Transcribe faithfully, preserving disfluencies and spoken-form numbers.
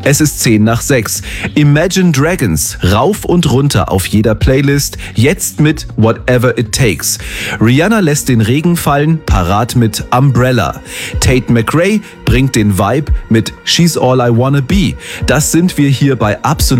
Es ist zehn nach sechs. Imagine Dragons, rauf und runter auf jeder Playlist, jetzt mit Whatever It Takes. Rihanna lässt den Regen fallen, parat mit Umbrella. Tate McRae bringt den Vibe mit She's All I Wanna Be. Das sind wir hier bei Absolut